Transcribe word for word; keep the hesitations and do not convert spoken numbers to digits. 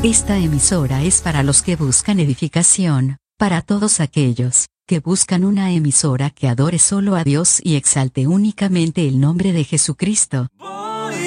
Esta emisora es para los que buscan edificación, para todos aquellos que buscan una emisora que adore solo a Dios y exalte únicamente el nombre de Jesucristo.